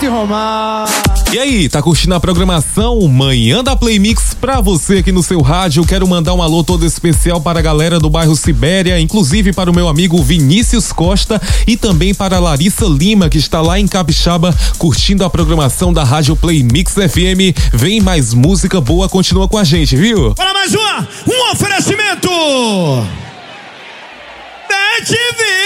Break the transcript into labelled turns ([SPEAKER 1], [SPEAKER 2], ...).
[SPEAKER 1] Pet Romar.
[SPEAKER 2] E aí, tá curtindo a programação Manhã da Play Mix pra você aqui no seu rádio? Quero mandar um alô todo especial para a galera do bairro Sibéria, inclusive para o meu amigo Vinícius Costa e também para a Larissa Lima, que está lá em Capixaba curtindo a programação da Rádio Play Mix FM. Vem mais música boa, continua com a gente, viu?
[SPEAKER 3] Para mais um oferecimento.